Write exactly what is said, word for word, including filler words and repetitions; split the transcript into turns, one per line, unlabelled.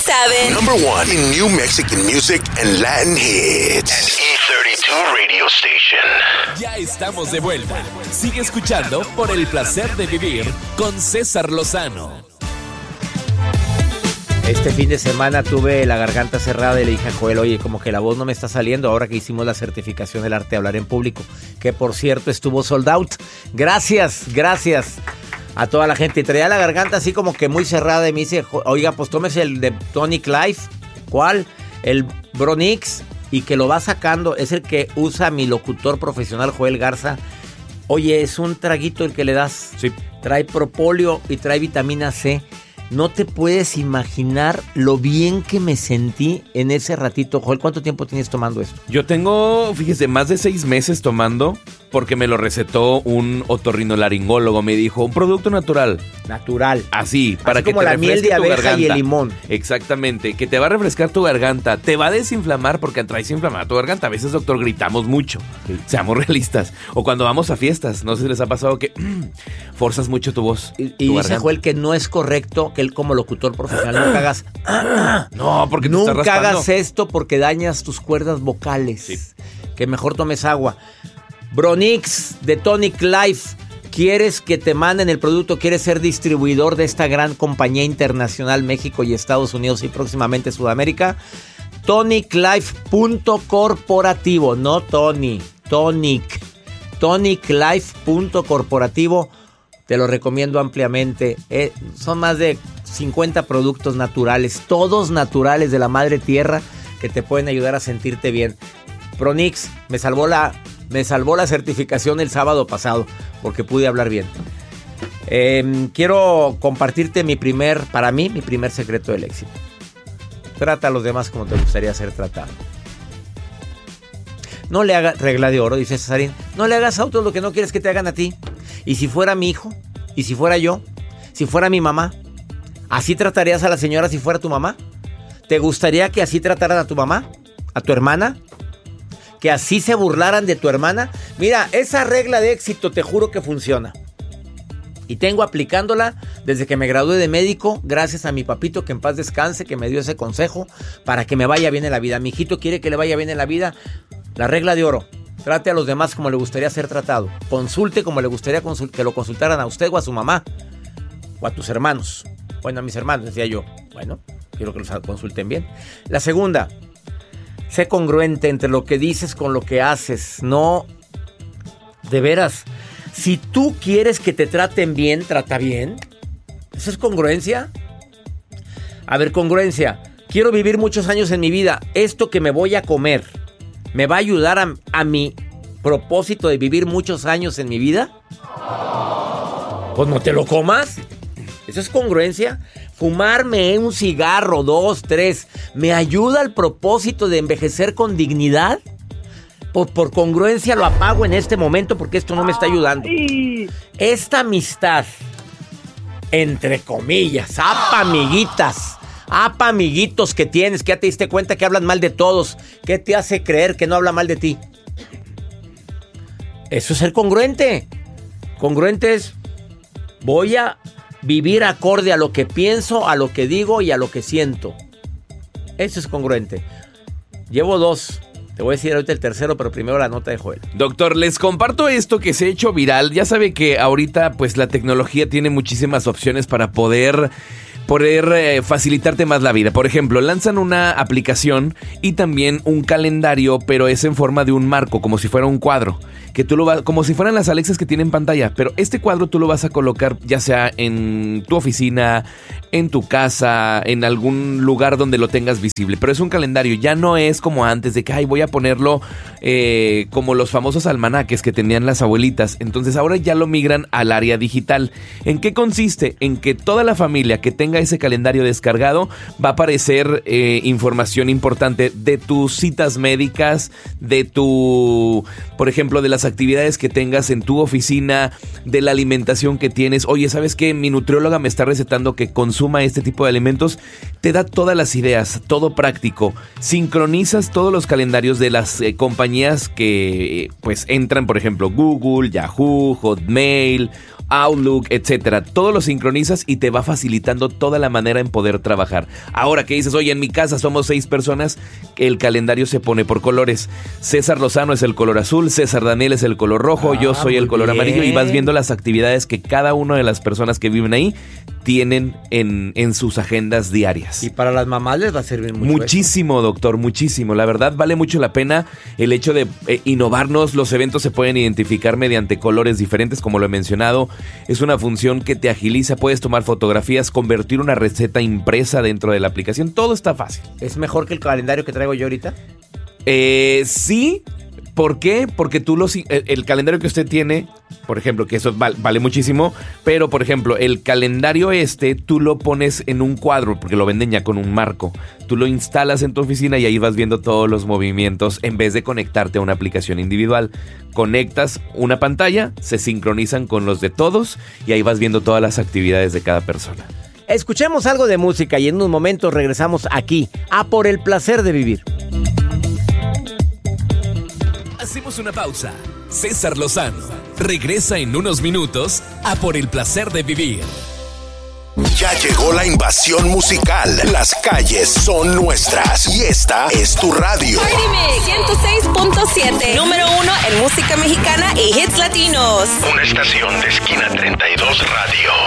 seven.
Number one in new Mexican music and Latin hits. An E thirty two radio station.
Ya estamos de vuelta. Sigue escuchando Por el Placer de Vivir con César Lozano.
Este fin de semana tuve la garganta cerrada y le dije a Joel, oye, como que la voz no me está saliendo ahora que hicimos la certificación del arte de hablar en público, que por cierto estuvo sold out. Gracias, gracias a toda la gente. Y traía la garganta así como que muy cerrada y me dice, oiga, pues tómese el de Tonic Life. ¿Cuál? El Bronix. Y que lo va sacando, es el que usa mi locutor profesional Joel Garza. Oye, es un traguito el que le das.
Sí. Trae
propóleo y trae vitamina C. No te puedes imaginar lo bien que me sentí en ese ratito. Joel, ¿cuánto tiempo tienes tomando esto?
Yo tengo, fíjese, más de seis meses tomando porque me lo recetó un otorrinolaringólogo. Me dijo, un producto natural.
Natural.
Así, para
Así
que
como
te
la miel de
refresque tu
abeja
garganta.
y el limón.
Exactamente, que te va a refrescar tu garganta, te va a desinflamar porque traes inflamada tu garganta. A veces, doctor, gritamos mucho, sí. Seamos realistas. O cuando vamos a fiestas, no sé si les ha pasado que forzas mucho tu voz.
Y,
tu
y dice
garganta.
Joel que no es correcto que él como locutor profesional nunca hagas...
No, porque te
nunca
estás raspando.
hagas esto porque dañas tus cuerdas vocales.
Sí.
Que mejor tomes agua. Bronix de Tonic Life. ¿Quieres que te manden el producto? ¿Quieres ser distribuidor de esta gran compañía internacional, México y Estados Unidos y próximamente Sudamérica? tonic life punto corporativo, no Tony, Tonic. tonic life punto corporativo. Te lo recomiendo ampliamente. Eh, son más de cincuenta productos naturales, todos naturales de la madre tierra, que te pueden ayudar a sentirte bien. Bronix me salvó la... Me salvó la certificación el sábado pasado porque pude hablar bien. Eh, quiero compartirte mi primer, para mí, mi primer secreto del éxito. Trata a los demás como te gustaría ser tratado. No le hagas, regla de oro, dice Cesarín, no le hagas a otros lo que no quieres que te hagan a ti. Y si fuera mi hijo, y si fuera yo, si fuera mi mamá, ¿así tratarías a la señora si fuera tu mamá? ¿Te gustaría que así trataran a tu mamá? ¿A tu hermana? ¿Que así se burlaran de tu hermana? Mira, esa regla de éxito te juro que funciona. Y tengo aplicándola desde que me gradué de médico, gracias a mi papito que en paz descanse, que me dio ese consejo para que me vaya bien en la vida. Mi hijito quiere que le vaya bien en la vida. La regla de oro. Trate a los demás como le gustaría ser tratado. Consulte como le gustaría consul- que lo consultaran a usted o a su mamá. O a tus hermanos. Bueno, a mis hermanos, decía yo. Bueno, quiero que los consulten bien. La segunda. Sé congruente entre lo que dices con lo que haces. No, de veras, si tú quieres que te traten bien, trata bien. ¿Eso es congruencia? A ver, congruencia. Quiero vivir muchos años en mi vida. Esto que me voy a comer, ¿me va a ayudar a, a mi propósito de vivir muchos años en mi vida? Pues no te lo comas. ¿Eso es congruencia? Fumarme un cigarro, dos, tres, ¿me ayuda al propósito de envejecer con dignidad? Por, por congruencia lo apago en este momento porque esto no me está ayudando. Esta amistad, entre comillas, apa amiguitas, apa amiguitos que tienes, que ya te diste cuenta que hablan mal de todos, ¿qué te hace creer que no habla mal de ti? Eso es ser congruente. Congruente es, voy a vivir acorde a lo que pienso, a lo que digo y a lo que siento. Eso es congruente. Llevo dos. Te voy a decir ahorita el tercero, pero primero la nota de Joel.
Doctor, les comparto esto que se ha hecho viral. Ya sabe que ahorita pues la tecnología tiene muchísimas opciones para poder... poder eh, facilitarte más la vida. Por ejemplo, lanzan una aplicación y también un calendario, pero es en forma de un marco, como si fuera un cuadro, que tú lo vas, como si fueran las Alexas que tienen pantalla, pero este cuadro tú lo vas a colocar ya sea en tu oficina, en tu casa, en algún lugar donde lo tengas visible, pero es un calendario, ya no es como antes de que ay, voy a ponerlo eh, como los famosos almanaques que tenían las abuelitas. Entonces ahora ya lo migran al área digital. ¿En qué consiste? En que toda la familia que tenga ese calendario descargado va a aparecer eh, información importante de tus citas médicas, de tu, por ejemplo, de las actividades que tengas en tu oficina, de la alimentación que tienes. Oye, ¿sabes qué? Mi nutrióloga me está recetando que consuma este tipo de alimentos. Te da todas las ideas, todo práctico. Sincronizas todos los calendarios de las eh, compañías que eh, pues entran, por ejemplo, Google, Yahoo, Hotmail, Outlook, etcétera. Todo lo sincronizas y te va facilitando toda la manera en poder trabajar. Ahora que dices, oye, en mi casa somos seis personas, el calendario se pone por colores. César Lozano es el color azul, César Daniel es el color rojo, ah, yo soy el color bien. amarillo, y vas viendo las actividades que cada una de las personas que viven ahí tienen en, en sus agendas diarias.
Y para las mamás les va a servir mucho.
Muchísimo,
eso.
doctor, muchísimo. La verdad, vale mucho la pena el hecho de eh, innovarnos. Los eventos se pueden identificar mediante colores diferentes, como lo he mencionado. Es una función que te agiliza. Puedes tomar fotografías, convertir una receta impresa dentro de la aplicación. Todo está fácil.
¿Es mejor que el calendario que traigo yo ahorita?
Eh, sí. ¿Por qué? Porque tú los, el, el calendario que usted tiene, por ejemplo, que eso vale, vale muchísimo, pero por ejemplo, el calendario este, tú lo pones en un cuadro, porque lo venden ya con un marco. Tú lo instalas en tu oficina y ahí vas viendo todos los movimientos en vez de conectarte a una aplicación individual. Conectas una pantalla, se sincronizan con los de todos y ahí vas viendo todas las actividades de cada persona.
Escuchemos algo de música y en unos momentos regresamos aquí a Por el Placer de Vivir.
Hacemos una pausa. César Lozano regresa en unos minutos a Por el Placer de Vivir.
Ya llegó la invasión musical. Las calles son nuestras y esta es tu radio.
Party Mix ciento seis punto siete, número uno en música mexicana y hits latinos.
Una estación de Esquina treinta y dos Radio.